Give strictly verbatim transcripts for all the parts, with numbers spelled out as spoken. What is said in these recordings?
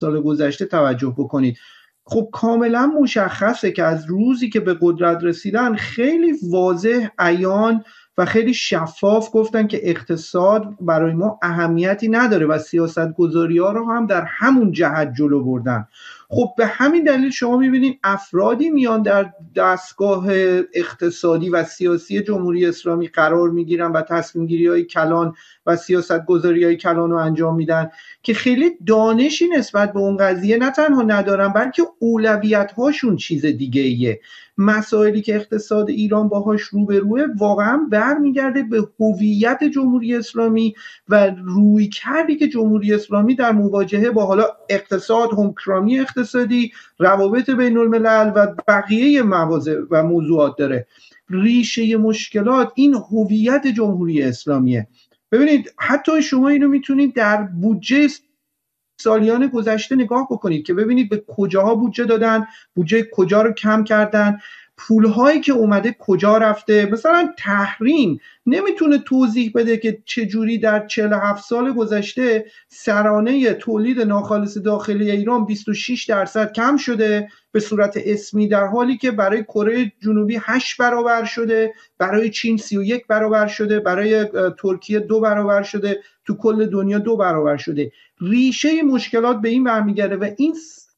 سال گذشته توجه بکنید. خب کاملا مشخصه که از روزی که به قدرت رسیدن خیلی واضح، عیان و خیلی شفاف گفتن که اقتصاد برای ما اهمیتی نداره و سیاستگذاری‌ها رو هم در همون جهت جلو بردن. خب به همین دلیل شما می‌بینید افرادی میان در دستگاه اقتصادی و سیاسی جمهوری اسلامی قرار می‌گیرن و تصمیم‌گیری‌های کلان و سیاستگذاری‌های کلان رو انجام میدن که خیلی دانشی نسبت به اون قضیه نه تنها ندارن، بلکه اولویت‌هاشون چیز دیگه‌ایه. مسائلی که اقتصاد ایران باهاش روبروه واقعا برمیگرده به هویت جمهوری اسلامی و رویکردی که جمهوری اسلامی در مواجهه با حالا اقتصاد، همکرانی اقتصادی، روابط بین الملل و بقیه مواضع و موضوعات داره. ریشه مشکلات این هویت جمهوری اسلامیه. ببینید حتی شما اینو میتونید در بودجه سالیان گذشته نگاه بکنید که ببینید به کجاها بودجه دادن، بودجه کجا رو کم کردن، پولهایی که اومده کجا رفته. مثلا تحریم نمیتونه توضیح بده که چجوری در چهل و هفت سال گذشته سرانه تولید ناخالص داخلی ایران بیست و شش درصد کم شده به صورت اسمی، در حالی که برای کره جنوبی هشت برابر شده، برای چین سی و یک برابر شده، برای ترکیه دو برابر شده، تو کل دنیا دو برابر شده. ریشه مشکلات به این برمیگرده و این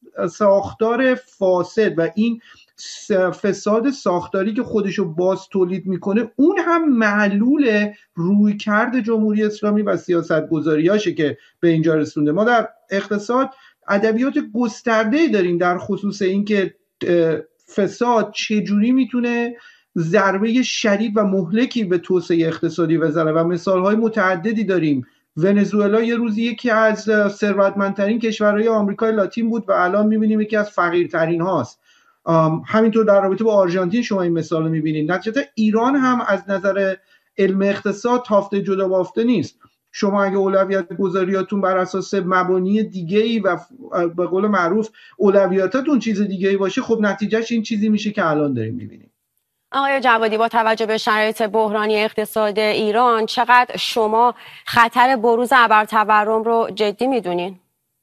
ساختار فاسد و این فساد ساختاری که خودشو باز تولید میکنه، اون هم معلول رویکرد جمهوری اسلامی و سیاستگذاریاشه که به اینجا رسونده. ما در اقتصاد ادبیات گسترده‌ای داریم در خصوص اینکه فساد چجوری میتونه ضربه شدید و مهلکی به توسعه اقتصادی بزنه و مثالهای متعددی داریم. ونزوئلا یه روزی یکی از ثروتمندترین کشورهای آمریکای لاتین بود و الان میبینیم یکی از فقیرترین هاست. همینطور در رابطه با آرژانتین شما این مثال رو میبینید. نتیجتا ایران هم از نظر علم اقتصاد تافته جدا بافته نیست. شما اگه اولویت گذاریاتون بر اساس مبانی دیگه‌ای و به قول معروف اولویاتاتون چیز دیگه‌ای باشه، خب نتیجهش این چیزی میشه که الان داریم میبینیم. آقای جوادی، با توجه به شرایط بحرانی اقتصاد ایران چقدر شما خطر بروز ابرتورم رو جدی میدونین؟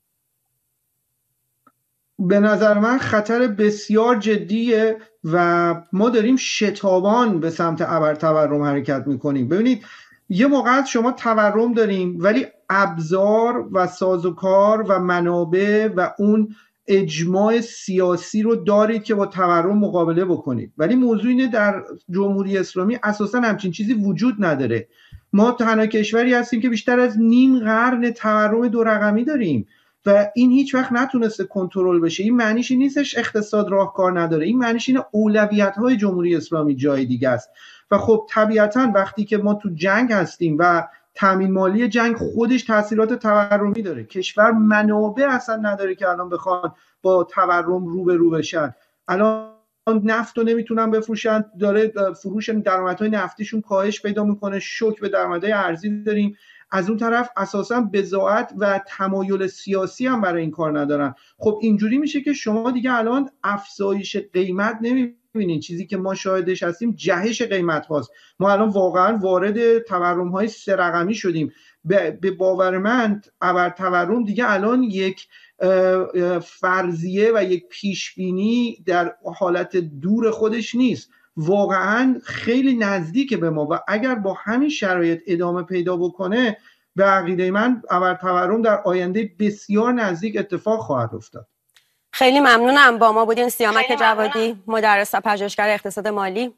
به نظر من خطر بسیار جدیه و ما داریم شتابان به سمت ابرتورم حرکت میکنیم. ببینید یه موقع شما تورم داریم ولی ابزار و سازوکار و منابع و اون اجماع سیاسی رو دارید که با تورم مقابله بکنید، ولی موضوع اینه در جمهوری اسلامی اساسا همچین چیزی وجود نداره. ما تنها کشوری هستیم که بیشتر از نیم قرن تورم دو رقمی داریم و این هیچ وقت نتونسته کنترل بشه. این معنیش نیستش اقتصاد راهکار نداره، این معنیش اینه اولویت‌های جمهوری اسلامی جای دیگه است. و خب طبیعتاً وقتی که ما تو جنگ هستیم و تامین مالی جنگ خودش تاثیرات تورمی داره، کشور منابع اصلا نداره که الان بخوان با تورم رو به رو بشن. الان نفت رو نمیتونن بفروشن، داره فروش درآمدهای نفتیشون کاهش پیدا میکنه، شوک به درآمدهای ارزی داریم. از اون طرف اساسا بضاعت و تمایل سیاسی هم برای این کار ندارن. خب اینجوری میشه که شما دیگه الان افزایش قیمت نمیبینید. چیزی که ما شاهدش هستیم جهش قیمت هاست. ما الان واقعا وارد تورم های سه رقمی شدیم. به باور من ابرتورم دیگه الان یک فرضیه و یک پیشبینی در حالت دور خودش نیست، واقعا خیلی نزدیک به ما و اگر با همین شرایط ادامه پیدا بکنه به عقیده من ابرتورم در آینده بسیار نزدیک اتفاق خواهد افتاد. خیلی ممنونم. با ما بودین سیامک جوادی، مدرس و پژوهشگر اقتصاد مالی.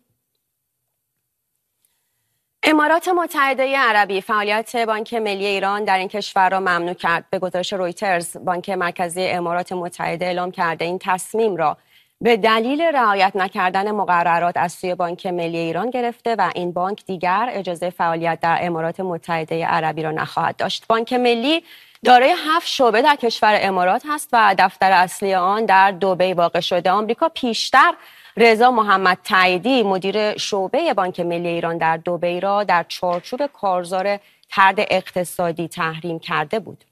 امارات متحده عربی فعالیت بانک ملی ایران در این کشور را ممنوع کرد. به گزارش رویترز، بانک مرکزی امارات متحده اعلام کرده این تصمیم را به دلیل رعایت نکردن مقررات از سوی بانک ملی ایران گرفته و این بانک دیگر اجازه فعالیت در امارات متحده عربی را نخواهد داشت. بانک ملی دارای هفت شعبه در کشور امارات هست و دفتر اصلی آن در دبی واقع شده. آمریکا پیشتر رضا محمد تاییدی مدیر شعبه بانک ملی ایران در دبی را در چارچوب کارزار طرد اقتصادی تحریم کرده بود.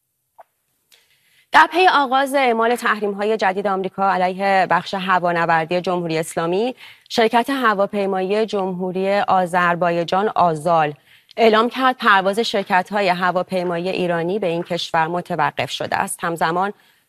در پی آغاز اعمال تحریم‌های جدید آمریکا علیه بخش هوانوردی جمهوری اسلامی، شرکت هواپیمایی جمهوری آذربایجان آزال اعلام کرد پرواز شرکت‌های هواپیمایی ایرانی به این کشور متوقف شده است. همزمان